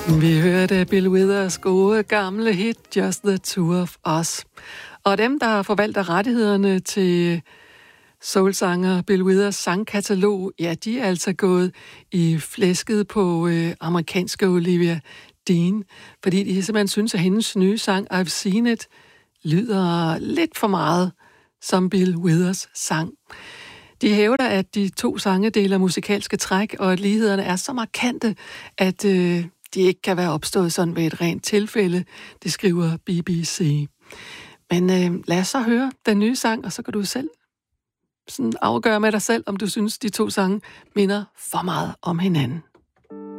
Vi hørte Bill Withers gode gamle hit, Just the Two of Us. Og dem, der forvalter rettighederne til soulsanger Bill Withers sangkatalog, ja, de er altså gået i flæsket på amerikanske Olivia Dean, fordi de simpelthen synes, at hendes nye sang, I've Seen It, lyder lidt for meget som Bill Withers sang. De hævder, at de to sange deler musikalske træk, og at lighederne er så markante, at de ikke kan være opstået sådan ved et rent tilfælde, det skriver BBC. Men lad os så høre den nye sang, og så kan du selv sådan afgøre med dig selv, om du synes, de to sange minder for meget om hinanden.